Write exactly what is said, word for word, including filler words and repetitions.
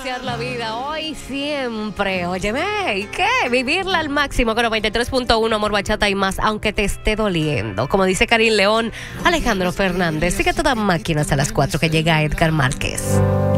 apreciar la vida hoy siempre. Óyeme, ¿y qué? Vivirla al máximo con noventa y tres punto uno, amor, bachata y más, aunque te esté doliendo. Como dice Karim León, Alejandro Fernández, sigue toda máquina hasta las cuatro que llega Edgar Márquez.